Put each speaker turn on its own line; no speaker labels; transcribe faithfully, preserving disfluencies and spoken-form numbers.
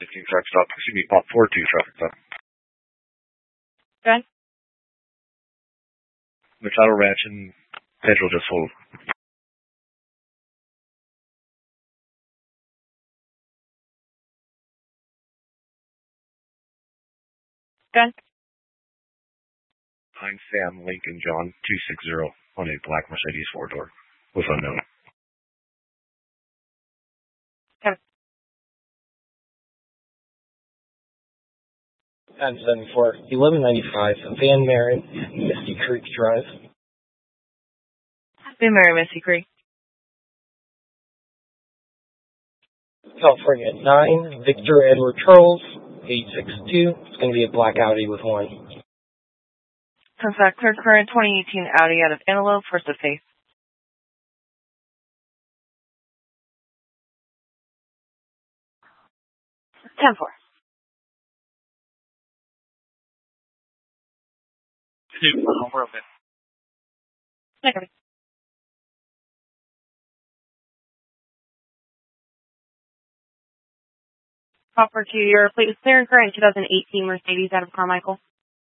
fifteen truck stop. Excuse me, pop four two traffic stop.
Okay.
Machado Ranch and Pedro just hold.
Okay.
I'm Sam Lincoln John two six zero on a black Mercedes four door with unknown.
Okay.
I'm seven four eleven ninety five Van Maren, Misty Creek Drive.
Van Maren, Misty Creek.
California nine, Victor Edward Charles, eight six two. It's going to be a black Audi with one.
Contact clear current twenty eighteen Audi out of Antelope, first of faith. ten four.
We're open.
Negative. Offer to your plate is clear current two thousand eighteen Mercedes out of Carmichael.